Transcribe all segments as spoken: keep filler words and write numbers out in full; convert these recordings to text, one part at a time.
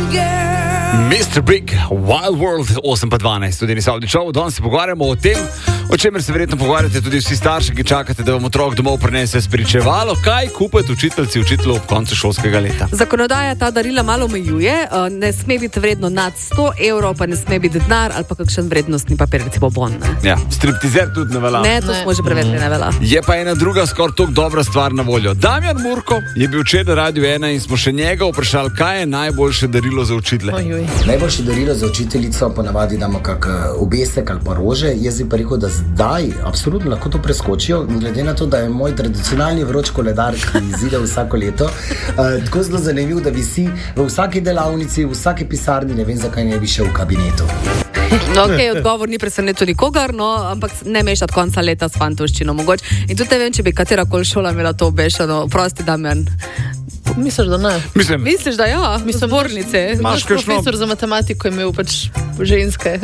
mister Big, Wild World, osem pa dvanajst, tudi Saudi Show. Danes se pogovarjamo o tem, o čemer se verjetno pogovarjate tudi vsi starši, ki čakate, da vam otrok domov prinese spričevalo, kaj kupiti učiteljci učitelju ob koncu šolskega leta. Zakonodaja ta darila malo omejuje, ne sme biti vredno nad sto evrov, pa ne sme biti denar ali pa kakšen vrednostni papir, recimo bon. Ne? Ja, striptizer tudi ne velja. Ne, to ne. Smo že preverili, ne velja. Je pa ena druga skoraj tako dobra stvar na voljo. Damjan Murko je bil včeraj na Radiu ena in smo še njega vprašali, kaj je najboljše darilo za učitelje. Ojoj. Najboljše darilo za učiteljico ponavadi damo kak obesek ali pa rože. Jaz bi pa rekel, da zdaj absolutno lahko to preskočijo, glede na to, da je moj tradicionalni vroč koledar, ki izide vsako leto, uh, tako zelo zanimiv, da visi v vsaki delavnici, v vsaki pisarni, ne vem, zakaj ne bi šel v kabinetu. No, ok, odgovor ni presenetil nikogar, no, ampak ne mešati konca leta s fantovščino mogoče. In tudi ne vem, če bi katerakoli šola imela to obešano. Prosti, Damjan. Misliš, da ne? Mislim, Misliš, da ja? Mislim, zbornice. Naš profesor za matematiko je imel pač ženske.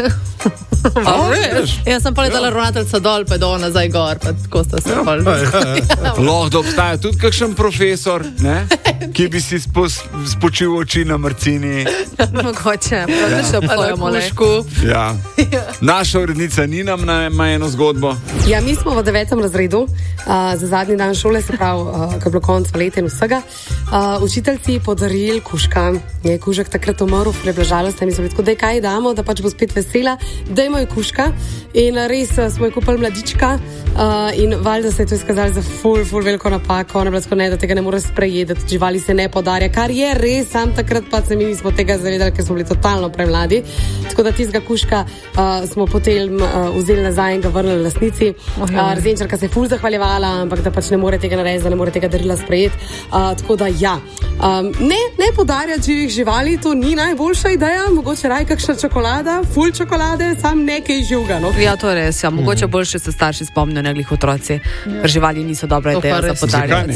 A, veš? Jaz sem pa letala ravnateljca dol, pa do nazaj gor, pa tako sta se pol. Lahko da obstaja tudi kakšen profesor, ne? Ki bi si spo, spočil oči na Marcini. Mogoče, pravno še obstojamo le. Ja. Naša urednica Nina ima eno zgodbo. Ja, mi smo v devetem razredu, uh, za zadnji dan šole, se pravi, uh, ko je bilo konc leta in vsega. Uh, učiteljci podarili kužka. Je kužek takrat umrl, preblažalo ste mi so bili tako, da kaj damo, da pač bo spet vesela, da imajo kužka. In res uh, smo jo kupili mladička uh, in valjda se je to izkazali za ful, ful veliko napako. Ona bila tako, ne, da tega ne more sprejeti, da živali se ne podarja, kar je res, sam takrat pa se mi nismo tega zavedali, ker smo bili totalno premladi. Tako da tistega kužka uh, smo potem uh, vzeli nazaj in ga vrnili lastnici. Uh, Razenčarka se je ful zahvaljevala, ampak da pač ne more tega narediti, da ne more tega darila sprejeti. Uh, tako da ja, um, ne, ne podarjati živih živali, to ni najboljša ideja, mogoče raj kakšna čokolada, ful čokolade, sam nekaj živga. No? Ja, to je res, ja. Mogoče mm. boljše se starši spomnijo neglih otroci, ker živali niso dobra ideja za podarjati.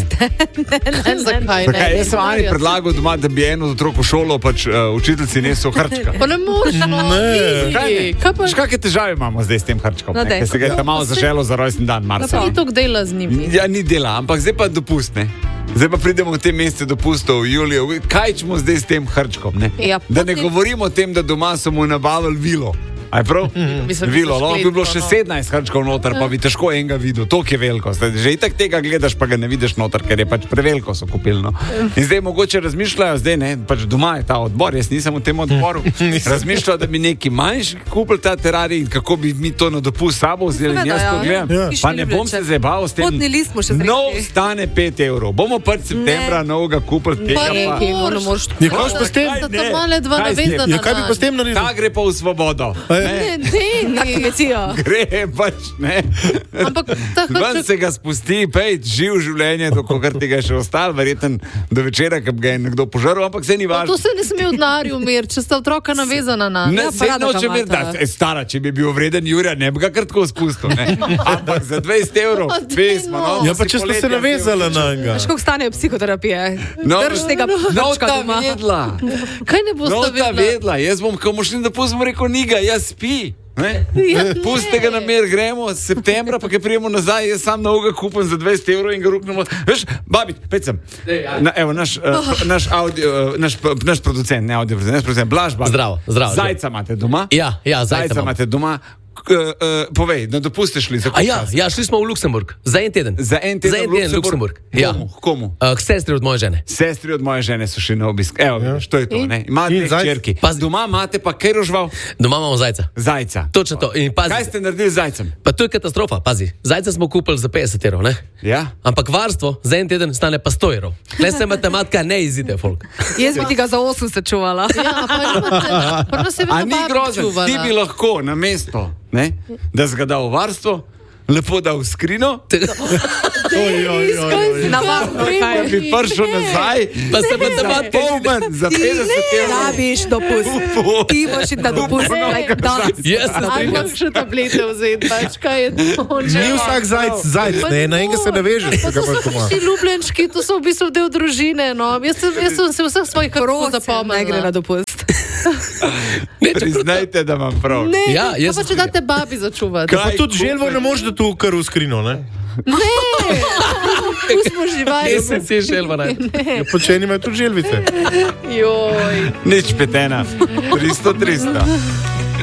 Zakaj ne? Jaz sem Ani predlagal doma, da bi eno otrok v šolo, pač uh, učiteljci nesel hrčka. Pa ne možno. Ne. Kakšne težave imamo zdaj s tem hrčkom? No, ker se ga je tam malo zaželo za rojsten dan marca. Ni toliko dela z njim. Ja, ni dela, ampak zdaj pa dopust, ne? Zdaj pa pridemo v te mesece dopustov v juliju. Kaj ćemo zdaj s tem hrčkom, ne? Ja, da ne govorimo o tem, da doma so mu nabavili vilo. Aj prav? Mm-hmm. Vilo, lahko bi bilo še sedemnajst hrčkov noter, pa bi težko enega videl. Toliko je veliko. Že itak tega gledaš, pa ga ne vidiš noter, ker je pač preveliko so kupili. No. In zdaj mogoče razmišljajo, zdaj ne, pač doma je ta odbor, jaz nisem v tem odboru. Razmišljajo, da bi neki manjši kupili ta terarij in kako bi mi to na dopust sabo vzeli. In jaz to gledam. Ja. Pa ne bom se zebal s tem. Potni list smo še zrekli. Nov stane pet evrov. Bomo prvi septembra novega kupili tega pa. Nikoš pa s tem? Ja, kaj bi pa s tem naredil? Ta gre pa v svobodo. Ne, ne, ne. Gre pač, ne. Ampak ven se ga spusti, pejt, živ življenje, dokler tega še ostal, verjeten do večera, ko ga je nekdo požaril, ampak se ni važno. To se ne sme v denarju umiriti, če sta otroka navezana na... Ne, se noče mir, da je stara, če bi bil vreden Jurja, ne bi ga kar tako spustil, ne. Ampak za dvajset evrov, pismo, no. Ja, pa če ste se navezala na njega. Veš, koliko stanejo psihoterapije? No, drž tega hrčka doma. vedla. Kaj ne boste vedla? No, ta vedla. Jaz bom, ko mošli da pustimo, rekel, niga, jaz spi. Pusti ga na mir, gremo septembra, pa kaj prijemo nazaj, jaz sam novega kupam za dvajset evrov in ga ruknemo. Veš, babi, pet sem. Na, evo, naš, uh, naš, audio, uh, naš, naš producent, ne audio producent, naš producent, Blaž, Blaž. Zdravo, zdravo. Zajca imate doma? Ja, ja, zajca, zajca imate doma. Uh, uh, povej, da dopuste šli za koliko časa? Ja, ja, šli smo v Luksemburg, za en teden. Za en teden, za en teden v Luksemburg. Komu? Ja. Komu? Uh, k sestri od moje žene. Sestri od moje žene so šli na obisk. Evo, ja. Što je to, ne? Imate čerki. Doma imate pa kaj rožval? Doma imamo zajca. Zajca. Točno to. In pazi, kaj ste naredili z zajcem? Pa to je katastrofa, pazi. Zajca smo kupili za petdeset evrov, ne? Ja. Ampak varstvo za en teden stane pa sto evrov. Le se matematika ne izide, folk. Jaz bi ti ga za osemdeset čuvala. Ja, pa imate, pa se a ni grozen, ti bi lahko na mesto, ne, da si ga dal v varstvo, lepo dal v skrino, na varno, kaj bi prišel nazaj, pa se pa teba polmen za petdeset evrov. Rabiš dopust. Ti boš iti na dopust. Jaz sem Aj, imam še tablete vzeti, pač, kaj je to? Ni vsak zajc, zajc, ne, na enega se ne vežeš. Pa to so vsi ljubljenčki, to so v bistvu del družine, no. Jaz sem se vseh svojih krov zapomnila. Ne gre na dopust. Priznajte, da imam prav. Ne, ja, pa če date babi začuvati. Pa tudi želvo ne možeš da tu kar v skrino, ne? Ne, tu smo živali. Kje si si želva naj? Ja, počeni imajo tudi želvice. Joj. Nič petena. tristo, tristo.